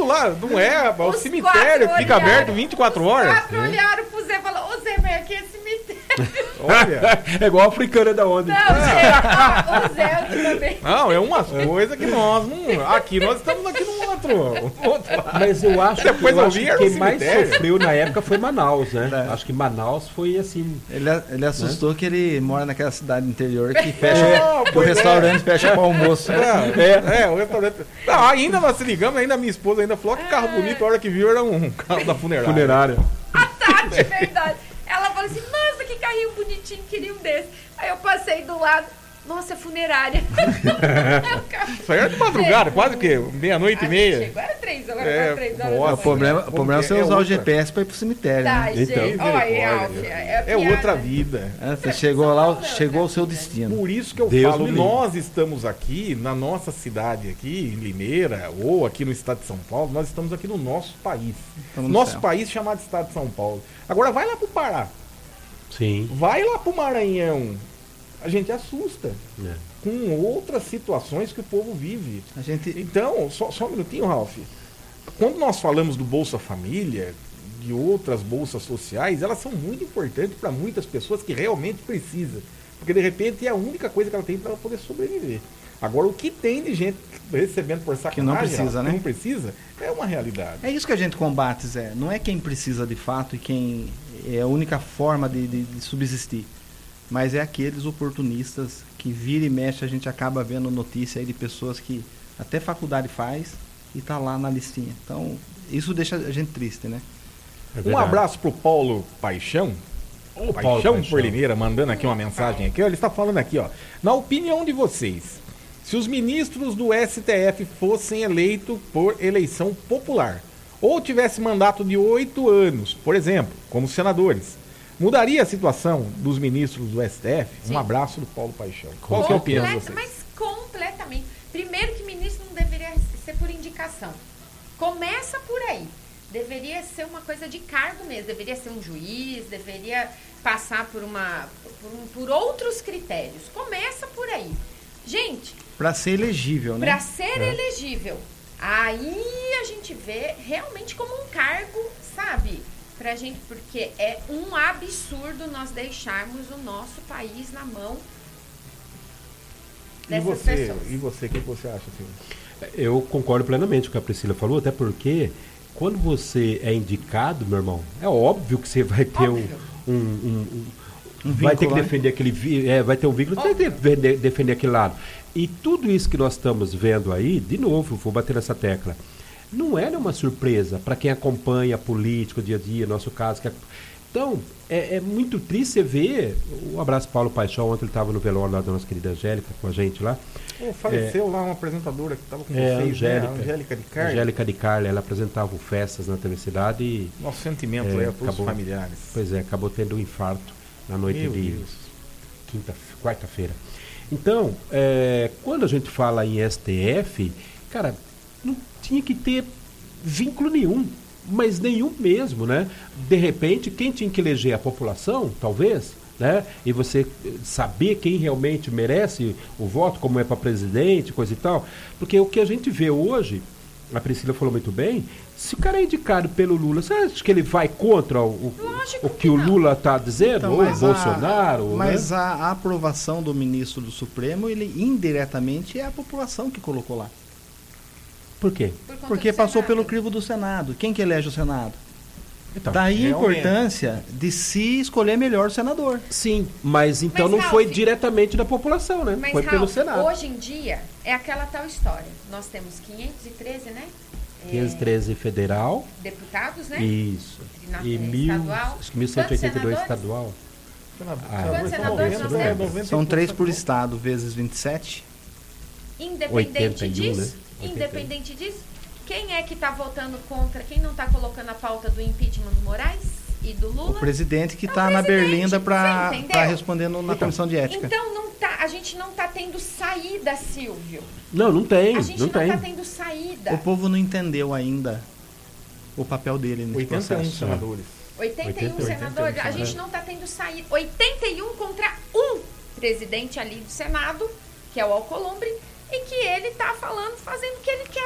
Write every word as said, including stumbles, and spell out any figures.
lá, não é, o Os cemitério quatro fica olharam- aberto vinte e quatro horas. Os quatro olharam pro Zé e falaram, ô Zé, mas aqui é cemitério. Olha. É igual a africana da onda. Não, gente, ó, o Zé aqui também. Não, é umas coisas que nós não. Aqui nós estamos aqui no outro. no outro lado. Mas eu acho, Depois eu eu acho vi, que era quem um mais cemitério. sofreu na época foi Manaus, né? É. Acho que Manaus foi assim. Ele, ele assustou que ele mora naquela cidade interior que fecha, É, que o pois é. restaurante fecha para almoço. É, é, o restaurante. Não, ainda nós se ligamos, ainda minha esposa ainda falou que carro bonito, a hora que viu era um carro da funerária. Funerária. A Tati, verdade. Ela falou assim, nossa, que carrinho bonitinho, queria um desse. Aí eu passei do lado, nossa, é funerária. Isso aí era de madrugada, quase que meia-noite e meia. Chegou, era três, agora É, era três horas nossa. da O problema, manhã. o problema é você É usar o outra. G P S para ir pro cemitério. Tá, Né? gente, Então, olha, misericórdia. Alfia, é, É piada. outra vida. É, você chegou lá, chegou ao seu destino. Por isso que eu Deus falo, me livre. nós estamos aqui na nossa cidade aqui, em Limeira, ou aqui no estado de São Paulo, nós estamos aqui no nosso país. Estamos no Nosso céu. país chamado estado de São Paulo. Agora vai lá pro Pará, Sim. vai lá pro Maranhão. A gente assusta É. com outras situações que o povo vive. A gente, Então, só, só um minutinho, Ralf. Quando nós falamos do Bolsa Família, de outras bolsas sociais, elas são muito importantes para muitas pessoas que realmente precisam. Porque, de repente, é a única coisa que ela tem para ela poder sobreviver. Agora, o que tem de gente recebendo por sacanagem, Que não precisa, que né? não precisa, é uma realidade. é isso que a gente combate, Zé. Não é quem precisa de fato e quem é a única forma de, de, de subsistir. Mas é aqueles oportunistas que vira e mexe, a gente acaba vendo notícia aí de pessoas que até faculdade faz e tá lá na listinha. Então, isso deixa a gente triste, né? É Um verdade. abraço pro Paulo Paixão. Ô, Paulo Paixão, Paixão. por Limeira, mandando aqui uma mensagem aqui. Ó, ele está falando aqui, ó. Na opinião de vocês, se os ministros do S T F fossem eleitos por eleição popular, ou tivesse mandato de oito anos, por exemplo, como senadores, mudaria a situação dos ministros do S T F? Sim. Um abraço do Paulo Paixão. Qual que é a opinião de Completa- vocês? Mas completamente. Primeiro que ministro não deveria ser por indicação. Começa por aí. Deveria ser uma coisa de cargo mesmo. Deveria ser um juiz, deveria passar por, uma, por, um- por outros critérios. Começa por aí. Gente, Para ser elegível, né? para ser elegível, aí a gente vê realmente como um cargo, sabe? Pra gente, porque é um absurdo nós deixarmos o nosso país na mão E dessas você, pessoas. e você, o que você acha, Silvio? Eu concordo plenamente com o que a Priscila falou, até porque quando você é indicado, meu irmão, é óbvio que você vai ter um, Óbvio. um, um- um- Um vai ter que vínculo, né? defender aquele vi- é, vai ter um vínculo, vai ter que defender, defender aquele lado. E tudo isso que nós estamos vendo aí, de novo, vou bater nessa tecla, não é uma surpresa para quem acompanha a política, o dia a dia, nosso caso. Que é... Então, é, é muito triste você ver. Um abraço Paulo Paixão, ontem ele estava no velório lá da nossa querida Angélica, com a gente lá. Oh, faleceu lá uma apresentadora que estava com É, vocês, Angélica. né? A Angélica de Carlos. Angélica de Carla, ela apresentava o Festas na Telecidade e, Nosso sentimento É, é, a todos acabou. os familiares. pois é, acabou tendo um infarto na noite Meu de Deus. quinta, quarta-feira. Então, é, quando a gente fala em S T F, cara, não tinha que ter vínculo nenhum, mas nenhum mesmo, né? De repente, quem tinha que eleger a população, talvez, né? E você saber quem realmente merece o voto, como é para presidente, coisa e tal. Porque o que a gente vê hoje, a Priscila falou muito bem, se o cara é indicado pelo Lula, você acha que ele vai contra o, o, Lógico o que que o não. Lula está dizendo? Então, ou o mas a- Bolsonaro? Mas né? a, a aprovação do ministro do Supremo, ele indiretamente é a população que colocou lá. Por quê? Por conta Porque do passou Senado. pelo crivo do Senado. Quem que elege o Senado? Então, Daí a realmente. importância de se escolher melhor o senador. sim, mas então Mas, não foi Ralf, diretamente da população, né? Mas, foi pelo Ralf, Senado. hoje em dia é aquela tal história. Nós temos quinhentos e treze, né? É, quinhentos e treze federal, deputados, né? isso. Na- E é, mil, estadual. acho que mil cento e oitenta e dois Quantos estadual. Quantos senadores nós temos? São três por estado, vezes vinte e sete. Independente oitenta e um, disso, né? oitenta e um. independente disso, quem é que está votando contra, quem não está colocando a pauta do impeachment do Moraes e do Lula? O presidente que É o está na presidente, Berlinda você para entendeu? responder no- na comissão de ética. Então não tá, a gente não está tendo saída, Silvio. Não, não tem, A gente não não tem. está tendo saída. O povo não entendeu ainda o papel dele nesse oitenta e um processo. senadores. oitenta e um oitenta, senadores, a gente não está tendo saída. oitenta e um contra um presidente ali do Senado, que é o Alcolumbre, e que ele está falando, fazendo o que ele quer.